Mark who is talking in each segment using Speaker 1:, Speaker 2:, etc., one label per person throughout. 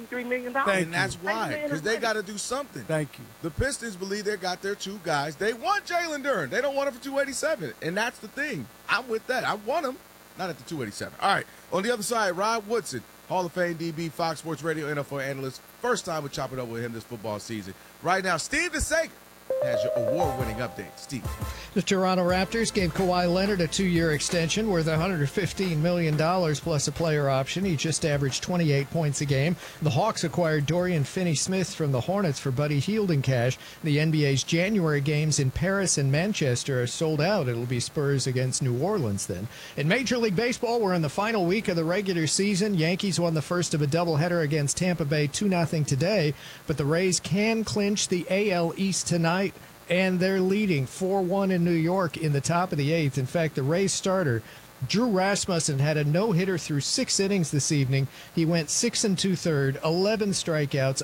Speaker 1: $83 million.
Speaker 2: And that's why, because they got to do something.
Speaker 3: Thank you.
Speaker 2: The Pistons believe they got their two guys. They want Jalen Duren. They don't want him for 287, and that's the thing. I'm with that. I want him, not at the 287. All right, on the other side, Rod Woodson, Hall of Fame DB, Fox Sports Radio NFL analyst. First time we're chopping up with him this football season. Right now, Steve DeSager has your award-winning update. Steve.
Speaker 4: The Toronto Raptors gave Kawhi Leonard a 2-year extension worth $115 million plus a player option. He just averaged 28 points a game. The Hawks acquired Dorian Finney-Smith from the Hornets for Buddy Hield in cash. The NBA's January games in Paris and Manchester are sold out. It'll be Spurs against New Orleans then. In Major League Baseball, we're in the final week of the regular season. Yankees won the first of a doubleheader against Tampa Bay 2-0 today, but the Rays can clinch the AL East tonight. And they're leading 4-1 in New York in the top of the eighth. In fact, the Rays starter, Drew Rasmussen, had a no-hitter through 6 innings this evening. He went 6 2/3, 11 strikeouts,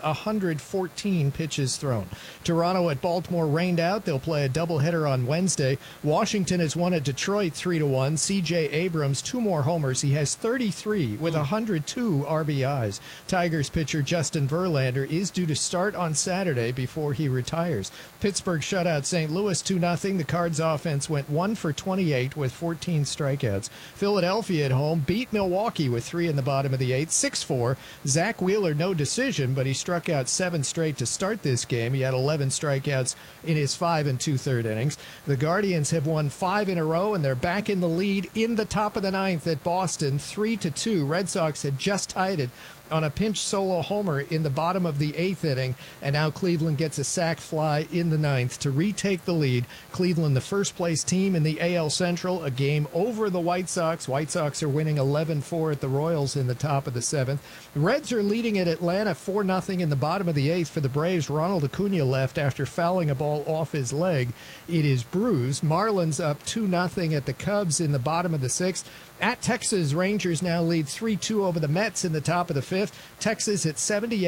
Speaker 4: 114 pitches thrown. Toronto at Baltimore rained out. They'll play a doubleheader on Wednesday. Washington has won at Detroit 3-1. C.J. Abrams, 2 more homers. He has 33 with 102 RBIs. Tigers pitcher Justin Verlander is due to start on Saturday before he retires. Pittsburgh shut out St. Louis 2-0. The Cards offense went 1 for 28 with 14 strikeouts. Philadelphia at home beat Milwaukee with 3 in the bottom of the 8th, 6-4. Zach Wheeler, no decision, but he struck out 7 straight to start this game. He had 11 strikeouts in his 5 2/3 innings. The Guardians have won 5 in a row, and they're back in the lead in the top of the 9th at Boston, 3-2. Red Sox had just tied it on a pinch solo homer in the bottom of the 8th inning, and now Cleveland gets a sac fly in the 9th to retake the lead. Cleveland, the first-place team in the AL Central, a game over the White Sox. White Sox are winning 11-4 at the Royals in the top of the 7th. The Reds are leading at Atlanta 4-0 in the bottom of the 8th. For the Braves, Ronald Acuna left after fouling a ball off his leg. It is bruised. Marlins up 2-0 at the Cubs in the bottom of the 6th. At Texas, Rangers now lead 3-2 over the Mets in the top of the 5th. Texas at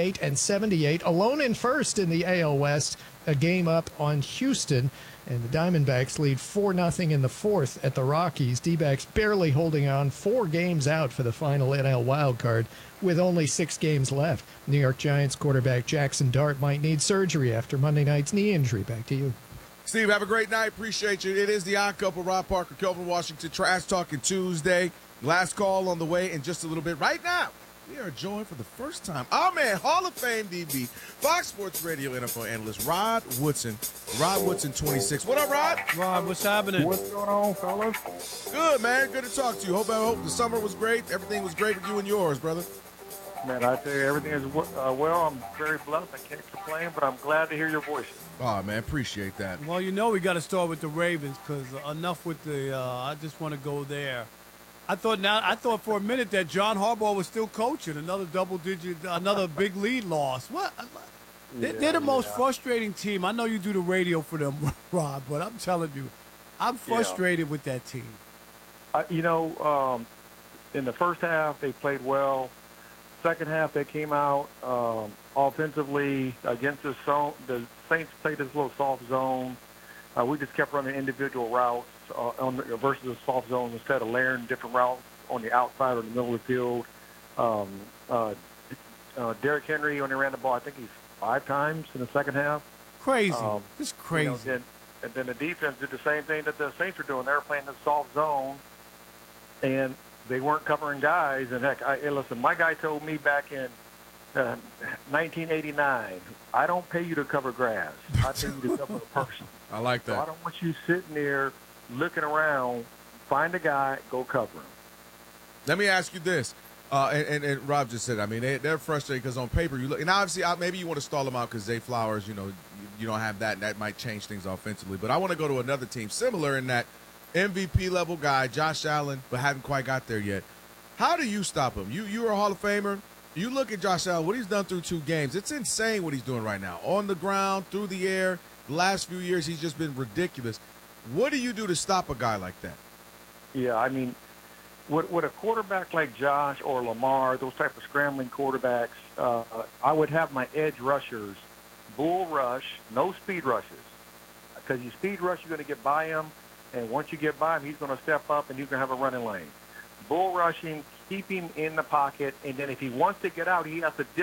Speaker 4: 78-78, alone in first in the AL West, a game up on Houston. And the Diamondbacks lead 4-0 in the 4th at the Rockies. D-backs barely holding on, 4 games out for the final NL wildcard with only 6 games left. New York Giants quarterback Jackson Dart might need surgery after Monday night's knee injury. Back to you.
Speaker 2: Steve, have a great night. Appreciate you. It is the Odd Couple, Rob Parker, Kelvin Washington, Trash Talking Tuesday. Last call on the way in just a little bit. Right now, we are joined for the first time, our man, Hall of Fame DB, Fox Sports Radio NFL analyst, Rod Woodson. Rod Woodson, 26. What up, Rod?
Speaker 3: Rod, what's happening?
Speaker 1: What's going on, fellas?
Speaker 2: Good, man. Good to talk to you. I hope the summer was great. Everything was great with you and yours, brother.
Speaker 1: Man, I tell you, everything is well. I'm very blessed. I can't complain, but I'm glad to hear your voices.
Speaker 2: Oh, man, appreciate that.
Speaker 3: Well, you know we got to start with the Ravens because enough with the I just want to go there. I thought for a minute that John Harbaugh was still coaching. Another double-digit, another big lead loss. What? They're the most frustrating team. I know you do the radio for them, Rob, but I'm telling you, I'm frustrated with that team.
Speaker 1: In the first half, they played well. Second half, they came out offensively against the zone. The Saints played this little soft zone. We just kept running individual routes versus the soft zone instead of layering different routes on the outside or the middle of the field. Derrick Henry, when he ran the ball, I think he's 5 times in the second half.
Speaker 3: Crazy. Just crazy.
Speaker 1: And then the defense did the same thing that the Saints were doing. They were playing the soft zone, and they weren't covering guys. And, heck, listen, my guy told me back in 1989, I don't pay you to cover grass. I pay you to cover a person.
Speaker 2: I like that.
Speaker 1: So I don't want you sitting there looking around. Find a guy, go cover him.
Speaker 2: Let me ask you this. And Rob just said, I mean, they're frustrated because on paper you look, and obviously maybe you want to stall them out because Zay Flowers, you don't have that, and that might change things offensively. But I want to go to another team similar in that MVP level guy, Josh Allen, but haven't quite got there yet. How do you stop him? You're a Hall of Famer. You look at Josh Allen, what he's done through 2 games. It's insane what he's doing right now. On the ground, through the air. The last few years, he's just been ridiculous. What do you do to stop a guy like that?
Speaker 1: Yeah, I mean, with a quarterback like Josh or Lamar, those type of scrambling quarterbacks, I would have my edge rushers bull rush, no speed rushes. Because you speed rush, you're going to get by him, and once you get by him, he's going to step up, and he's going to have a running lane. Bull rushing, keep him in the pocket, and then if he wants to get out, he has to